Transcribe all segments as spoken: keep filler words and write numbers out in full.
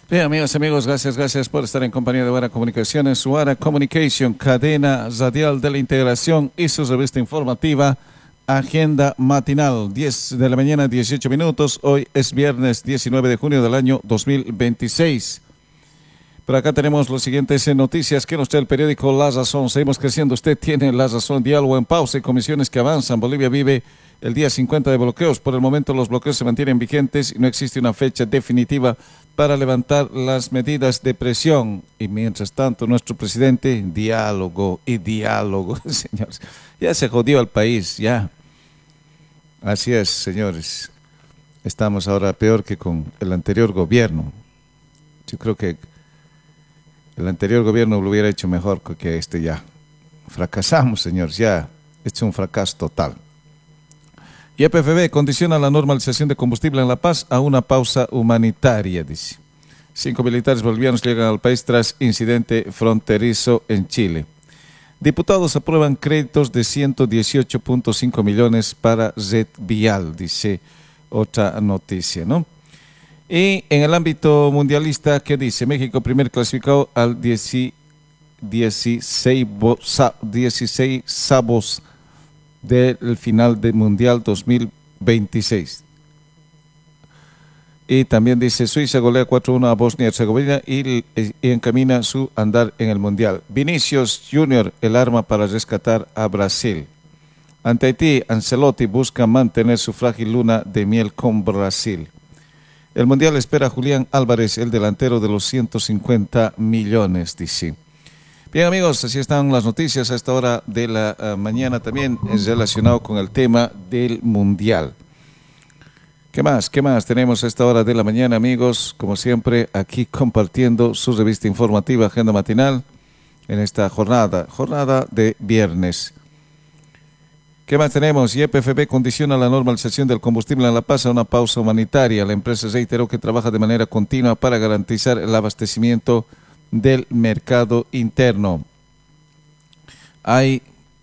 Bien, amigos, amigos, gracias, gracias por estar en compañía de Wara Comunicaciones, Wara Communication, cadena radial de la integración y su revista informativa, Agenda Matinal, diez de la mañana, dieciocho minutos. Hoy es viernes diecinueve de junio del año dos mil veintiséis. Por acá tenemos las siguientes noticias que nos trae el periódico La Razón. Seguimos creciendo, usted tiene La Razón. Diálogo en pausa y comisiones que avanzan. Bolivia vive el día cincuenta de bloqueos. Por el momento los bloqueos se mantienen vigentes y no existe una fecha definitiva para levantar las medidas de presión. Y mientras tanto nuestro presidente, diálogo y diálogo, señores. Ya se jodió el país, ya. Así es, señores. Estamos ahora peor que con el anterior gobierno. Yo creo que el anterior gobierno lo hubiera hecho mejor que este ya. Fracasamos, señores, ya. Este es un fracaso total. Y E P F B condiciona la normalización de combustible en La Paz a una pausa humanitaria, dice. Cinco militares bolivianos llegan al país tras incidente fronterizo en Chile. Diputados aprueban créditos de ciento dieciocho punto cinco millones para red vial, dice otra noticia, ¿no? Y en el ámbito mundialista, ¿qué dice? México primer clasificado al dieciséis avos del final del Mundial dos mil veintiséis. Y también dice, Suiza golea cuatro a uno a Bosnia y Herzegovina y, y encamina su andar en el Mundial. Vinicius Junior, el arma para rescatar a Brasil. Ante Haití, Ancelotti busca mantener su frágil luna de miel con Brasil. El Mundial espera a Julián Álvarez, el delantero de los ciento cincuenta millones, dice. Bien, amigos, así están las noticias a esta hora de la uh, mañana, también es relacionado con el tema del Mundial. ¿Qué más? ¿Qué más tenemos a esta hora de la mañana, amigos? Como siempre, aquí compartiendo su revista informativa, Agenda Matinal, en esta jornada, jornada de viernes. ¿Qué más tenemos? Y E P F B condiciona la normalización del combustible en La Paz a una pausa humanitaria. La empresa reiteró que trabaja de manera continua para garantizar el abastecimiento del mercado interno. Hay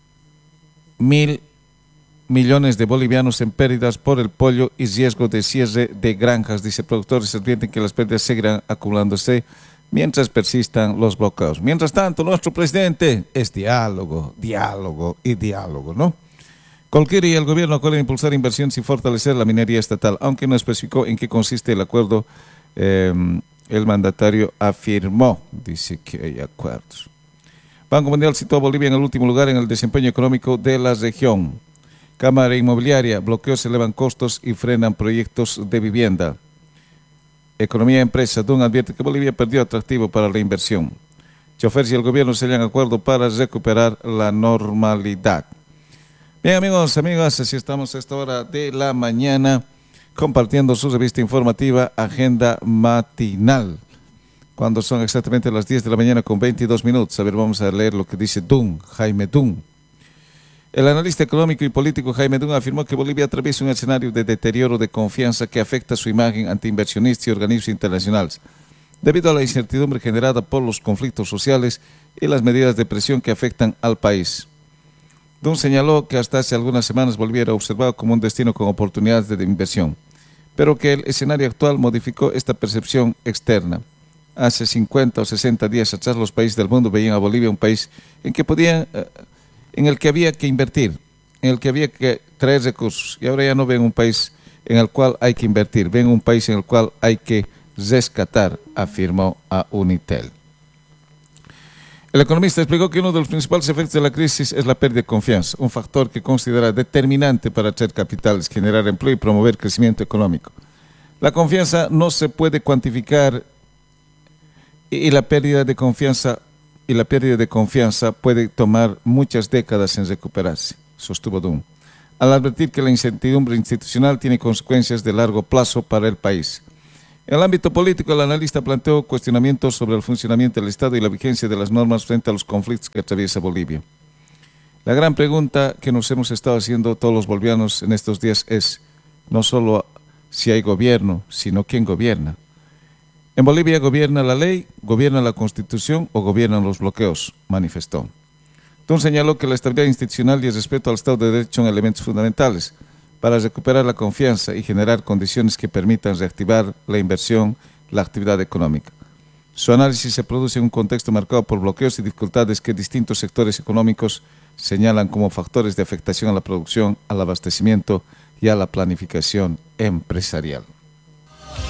mil millones de bolivianos en pérdidas por el pollo y riesgo de cierre de granjas. Dice, productores advierten que las pérdidas seguirán acumulándose mientras persistan los bloqueos. Mientras tanto, nuestro presidente es diálogo, diálogo y diálogo, ¿no? Colquiri y el gobierno acuerdan impulsar inversiones y fortalecer la minería estatal, aunque no especificó en qué consiste el acuerdo. Eh, el mandatario afirmó, dice que hay acuerdos. Banco Mundial situó a Bolivia en el último lugar en el desempeño económico de la región. Cámara Inmobiliaria, bloqueos elevan costos y frenan proyectos de vivienda. Economía y Empresa, D U N advierte que Bolivia perdió atractivo para la inversión. Choferes y el gobierno sellan acuerdo para recuperar la normalidad. Bien, amigos, amigas, así estamos a esta hora de la mañana compartiendo su revista informativa Agenda Matinal. Cuando son exactamente las diez de la mañana con veintidós minutos. A ver, vamos a leer lo que dice D U N, Jaime D U N. El analista económico y político Jaime D U N afirmó que Bolivia atraviesa un escenario de deterioro de confianza que afecta su imagen ante inversionistas y organismos internacionales, debido a la incertidumbre generada por los conflictos sociales y las medidas de presión que afectan al país. D U N señaló que hasta hace algunas semanas Bolivia era observado como un destino con oportunidades de inversión, pero que el escenario actual modificó esta percepción externa. Hace cincuenta o sesenta días atrás los países del mundo veían a Bolivia un país en que podían, en el que había que invertir, en el que había que traer recursos, y ahora ya no ven un país en el cual hay que invertir, ven un país en el cual hay que rescatar, afirmó a Unitel. El economista explicó que uno de los principales efectos de la crisis es la pérdida de confianza, un factor que considera determinante para atraer capitales, generar empleo y promover crecimiento económico. La confianza no se puede cuantificar y la pérdida de confianza y la pérdida de confianza puede tomar muchas décadas en recuperarse, sostuvo D U N, al advertir que la incertidumbre institucional tiene consecuencias de largo plazo para el país. En el ámbito político, el analista planteó cuestionamientos sobre el funcionamiento del Estado y la vigencia de las normas frente a los conflictos que atraviesa Bolivia. La gran pregunta que nos hemos estado haciendo todos los bolivianos en estos días es no solo si hay gobierno, sino quién gobierna. En Bolivia gobierna la ley, gobierna la Constitución o gobiernan los bloqueos, manifestó. D U N señaló que la estabilidad institucional y el respeto al Estado de Derecho son elementos fundamentales para recuperar la confianza y generar condiciones que permitan reactivar la inversión, la actividad económica. Su análisis se produce en un contexto marcado por bloqueos y dificultades que distintos sectores económicos señalan como factores de afectación a la producción, al abastecimiento y a la planificación empresarial.